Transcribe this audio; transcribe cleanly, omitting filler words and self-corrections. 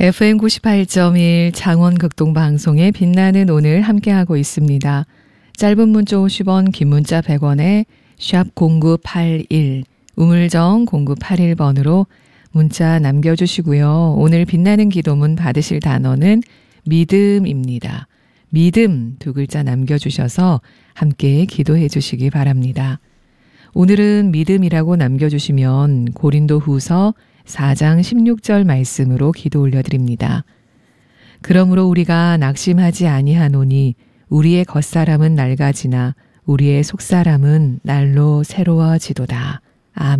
FM 98.1 창원극동방송의 빛나는 오늘 함께하고 있습니다. 짧은 문자 50원, 긴 문자 100원에 샵 0981, 우물정 0981번으로 문자 남겨주시고요. 오늘 빛나는 기도문 받으실 단어는 믿음입니다. 믿음 두 글자 남겨주셔서 함께 기도해 주시기 바랍니다. 오늘은 믿음이라고 남겨주시면 고린도 후서 4장 16절 말씀으로 기도 올려드립니다. 그러므로 우리가 낙심하지 아니하노니 우리의 겉사람은 낡아지나 우리의 속사람은 날로 새로워지도다.